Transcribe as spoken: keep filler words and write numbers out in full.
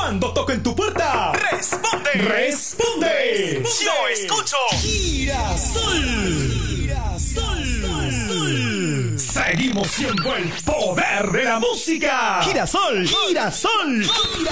Cuando toquen tu puerta, ¡Responde! ¡Responde! ¡Responde! ¡Yo escucho! ¡Girasol! ¡Girasol! Seguimos siendo el poder de la música. Girasol, girasol, Girasol.